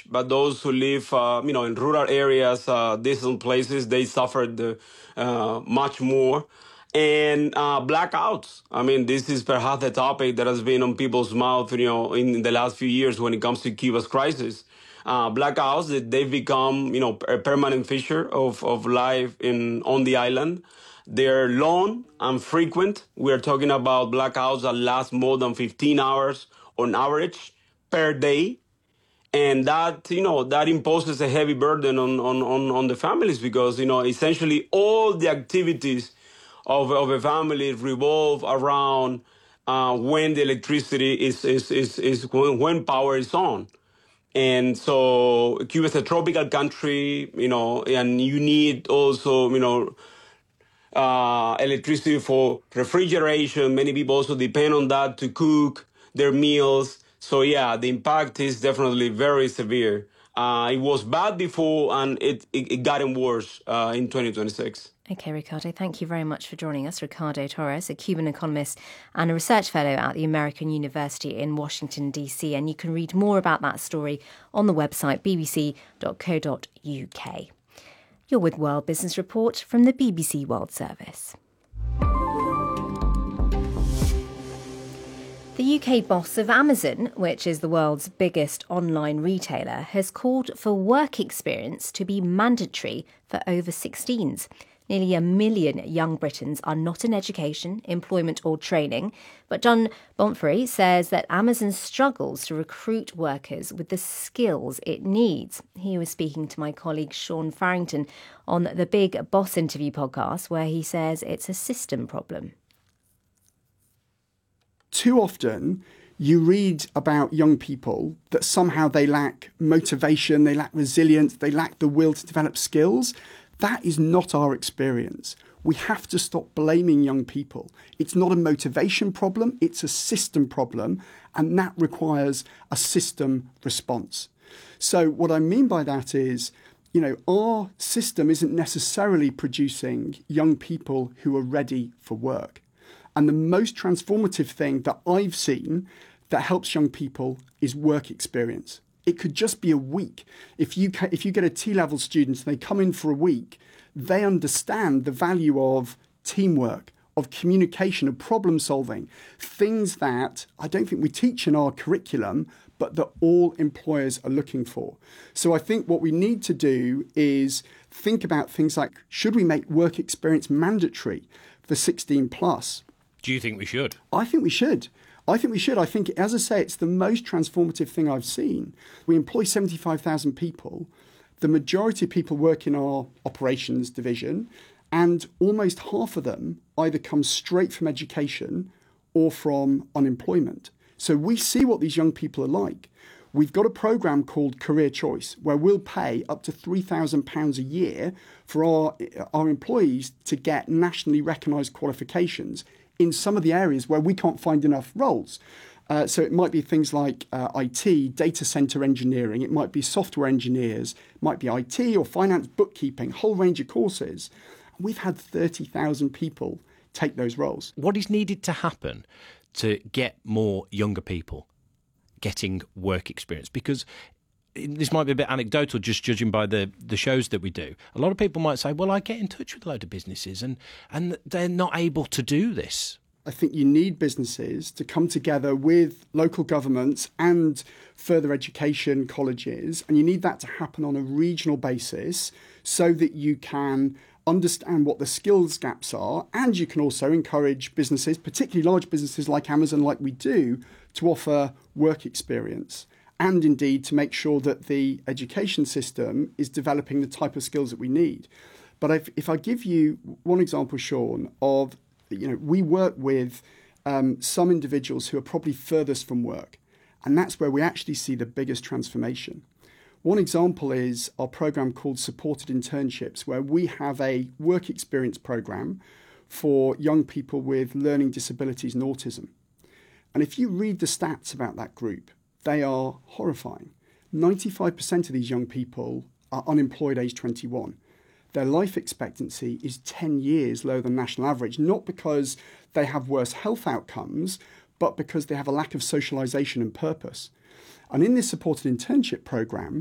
but those who live, in rural areas, distant places, they suffered much more. And blackouts. I mean, this is perhaps the topic that has been on people's mouth, in the last few years when it comes to Cuba's crisis. Blackouts, they've become, a permanent feature of life on the island. They're long and frequent. We're talking about blackouts that last more than 15 hours on average per day. And that imposes a heavy burden on the families because, essentially all the activities of a family revolve around when the electricity is when power is on. And so Cuba is a tropical country, and you need also, electricity for refrigeration. Many people also depend on that to cook their meals. So yeah, the impact is definitely very severe. It was bad before, and it gotten worse in 2026. OK, Ricardo, thank you very much for joining us. Ricardo Torres, a Cuban economist and a research fellow at the American University in Washington, D.C. And you can read more about that story on the website bbc.co.uk. You're with World Business Report from the BBC World Service. The UK boss of Amazon, which is the world's biggest online retailer, has called for work experience to be mandatory for over 16s. Nearly 1 million young Britons are not in education, employment or training. But John Bonfery says that Amazon struggles to recruit workers with the skills it needs. He was speaking to my colleague Sean Farrington on the Big Boss Interview podcast, where he says it's a system problem. Too often, you read about young people that somehow they lack motivation, they lack resilience, they lack the will to develop skills. That is not our experience. We have to stop blaming young people. It's not a motivation problem, it's a system problem, and that requires a system response. So what I mean by that is, our system isn't necessarily producing young people who are ready for work. And the most transformative thing that I've seen that helps young people is work experience. It could just be a week. If you get a T-level student and they come in for a week, they understand the value of teamwork, of communication, of problem solving, things that I don't think we teach in our curriculum, but that all employers are looking for. So I think what we need to do is think about things like, should we make work experience mandatory for 16 plus? Do you think we should? I think we should. I think, as I say, it's the most transformative thing I've seen. We employ 75,000 people. The majority of people work in our operations division, and almost half of them either come straight from education or from unemployment. So we see what these young people are like. We've got a programme called Career Choice, where we'll pay up to £3,000 a year for our employees to get nationally recognised qualifications in some of the areas where we can't find enough roles. So it might be things like IT, data centre engineering, it might be software engineers, it might be IT or finance, bookkeeping, a whole range of courses. We've had 30,000 people take those roles. What is needed to happen to get more younger people getting work experience? Because this might be a bit anecdotal, just judging by the shows that we do. A lot of people might say, well, I get in touch with a load of businesses and they're not able to do this. I think you need businesses to come together with local governments and further education colleges, and you need that to happen on a regional basis so that you can understand what the skills gaps are, and you can also encourage businesses, particularly large businesses like Amazon, like we do, to offer work experience, and indeed to make sure that the education system is developing the type of skills that we need. But if I give you one example, Sean, of we work with some individuals who are probably furthest from work, and that's where we actually see the biggest transformation. One example is our program called Supported Internships, where we have a work experience program for young people with learning disabilities and autism. And if you read the stats about that group, they are horrifying. 95% of these young people are unemployed age 21. Their life expectancy is 10 years lower than national average, not because they have worse health outcomes, but because they have a lack of socialisation and purpose. And in this supported internship programme,